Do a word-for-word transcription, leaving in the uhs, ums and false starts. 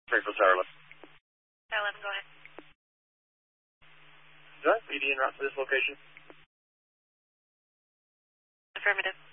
Springfield Tower eleven. Tower eleven, go ahead. Is that P D en route to this location? Affirmative.